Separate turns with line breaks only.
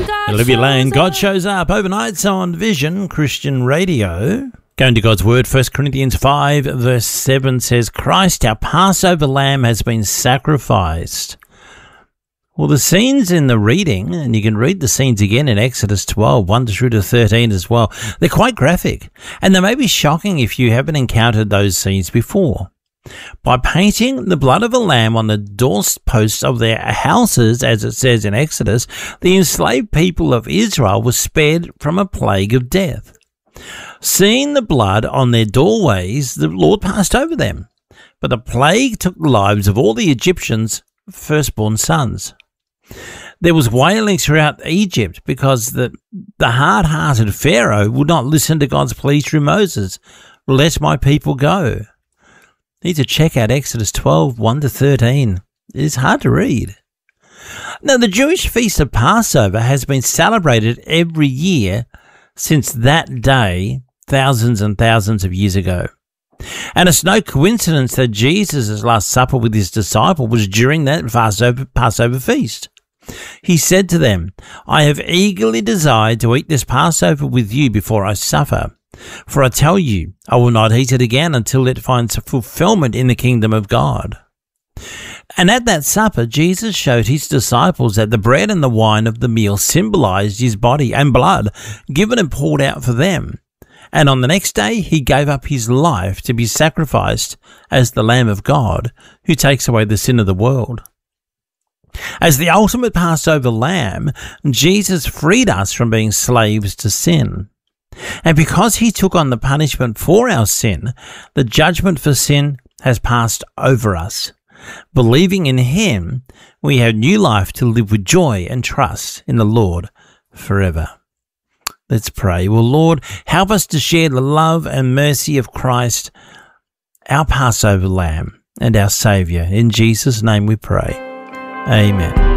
Olivia Lane, God Shows Up, overnights on Vision Christian Radio. Going to God's Word, 1 Corinthians 5 verse 7 says, Christ, our Passover lamb, has been sacrificed. Well, the scenes in the reading, and you can read the scenes again in Exodus 12, 1 through to 13 as well, they're quite graphic, and they may be shocking if you haven't encountered those scenes before. By painting the blood of a lamb on the doorposts of their houses, as it says in Exodus, the enslaved people of Israel were spared from a plague of death. Seeing the blood on their doorways, the Lord passed over them, but the plague took the lives of all the Egyptians' firstborn sons. There was wailing throughout Egypt because the hard-hearted Pharaoh would not listen to God's plea through Moses, let my people go. Need to check out Exodus 12, 1 to 13. It is hard to read. Now, the Jewish feast of Passover has been celebrated every year since that day, thousands and thousands of years ago. And it's no coincidence that Jesus' Last Supper with his disciple was during that Passover feast. He said to them, I have eagerly desired to eat this Passover with you before I suffer. For I tell you, I will not eat it again until it finds fulfillment in the kingdom of God. And at that supper, Jesus showed his disciples that the bread and the wine of the meal symbolized his body and blood given and poured out for them. And on the next day, he gave up his life to be sacrificed as the Lamb of God who takes away the sin of the world. As the ultimate Passover lamb, Jesus freed us from being slaves to sin. And because he took on the punishment for our sin, the judgment for sin has passed over us. Believing in him, we have new life to live with joy and trust in the Lord forever. Let's pray. Well, Lord, help us to share the love and mercy of Christ, our Passover lamb and our Saviour. In Jesus' name we pray. Amen.